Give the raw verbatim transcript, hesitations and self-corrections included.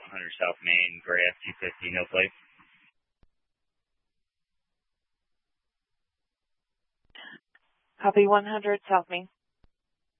one hundred South Main, Gray F two fifty, no plate. Copy one hundred South Main.